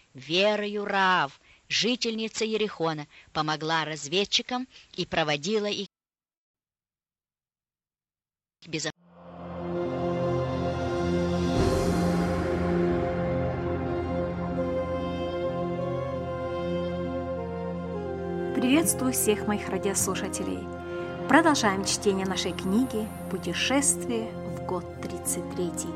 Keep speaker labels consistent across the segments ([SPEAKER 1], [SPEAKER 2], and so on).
[SPEAKER 1] Верою Раав, жительница Ерихона, помогла разведчикам и проводила их без.
[SPEAKER 2] Приветствую всех моих радиослушателей. Продолжаем чтение нашей книги «Путешествие в год 33».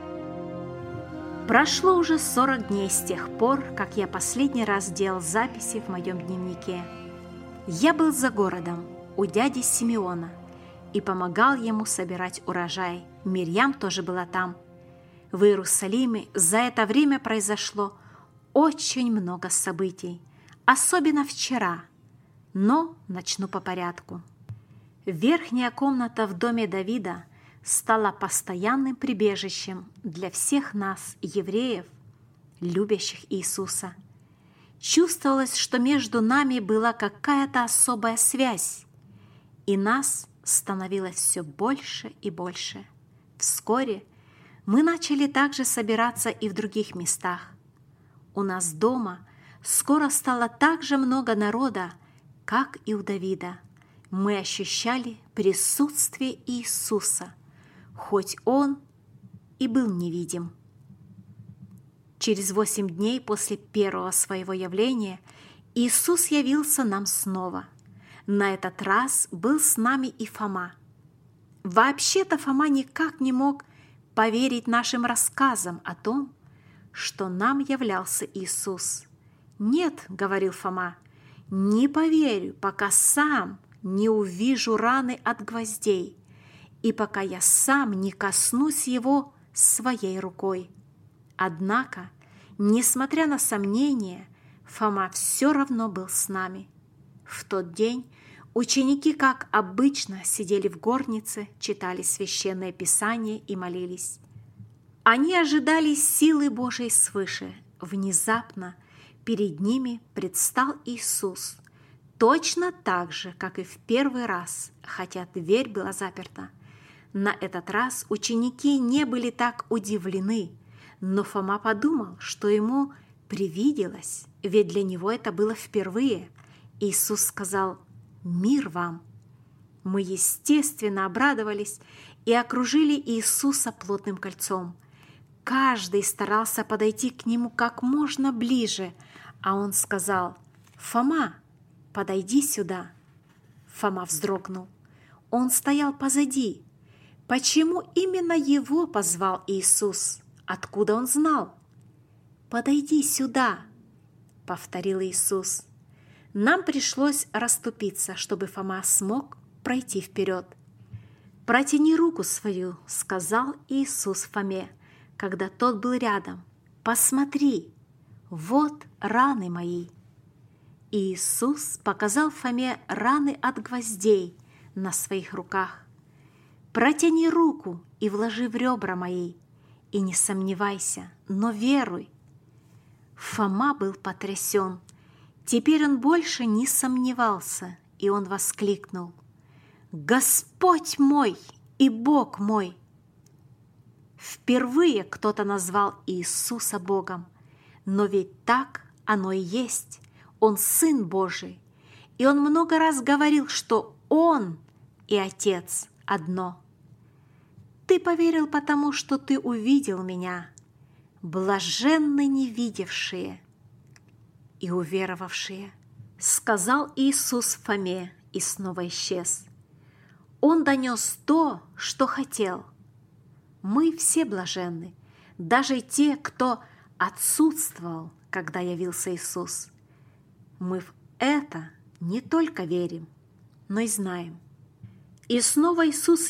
[SPEAKER 2] Прошло уже 40 дней с тех пор, как я последний раз делал записи в моем дневнике. Я был за городом у дяди Симеона и помогал ему собирать урожай. Мирьям тоже была там. В Иерусалиме за это время произошло очень много событий, особенно вчера. Но начну по порядку. Верхняя комната в доме Давида стала постоянным прибежищем для всех нас, евреев, любящих Иисуса. Чувствовалось, что между нами была какая-то особая связь, и нас становилось все больше и больше. Вскоре мы начали также собираться и в других местах. У нас дома скоро стало так же много народа, как и у Давида. Мы ощущали присутствие Иисуса, хоть Он и был невидим. Через 8 дней после первого своего явления Иисус явился нам снова. На этот раз был с нами и Фома. Вообще-то Фома никак не мог поверить нашим рассказам о том, что нам являлся Иисус. «Нет, — говорил Фома, — не поверю, пока сам не увижу раны от гвоздей и пока я сам не коснусь его своей рукой». Однако, несмотря на сомнения, Фома все равно был с нами. В тот день ученики, как обычно, сидели в горнице, читали священное писание и молились. Они ожидали силы Божией свыше. Внезапно перед ними предстал Иисус, точно так же, как и в первый раз, хотя дверь была заперта. На этот раз ученики не были так удивлены, но Фома подумал, что ему привиделось, ведь для него это было впервые. Иисус сказал: «Мир вам!» Мы, естественно, обрадовались и окружили Иисуса плотным кольцом. Каждый старался подойти к нему как можно ближе, а он сказал: «Фома, подойди сюда». Фома вздрогнул. Он стоял позади. Почему именно его позвал Иисус? Откуда он знал? «Подойди сюда», — повторил Иисус. Нам пришлось расступиться, чтобы Фома смог пройти вперед. «Протяни руку свою», — сказал Иисус Фоме, когда тот был рядом. «Посмотри, вот раны мои». Иисус показал Фоме раны от гвоздей на своих руках. «Протяни руку и вложи в ребра мои, и не сомневайся, но веруй». Фома был потрясен. Теперь он больше не сомневался, и он воскликнул: «Господь мой и Бог мой!» Впервые кто-то назвал Иисуса Богом, но ведь так оно и есть. Он Сын Божий, и Он много раз говорил, что Он и Отец одно. «Ты поверил, потому что ты увидел Меня. Блаженны невидевшие и уверовавшие», — сказал Иисус Фоме и снова исчез. Он донес то, что хотел. Мы все блаженны, даже те, кто отсутствовал, когда явился Иисус. Мы в это не только верим, но и знаем. И снова Иисус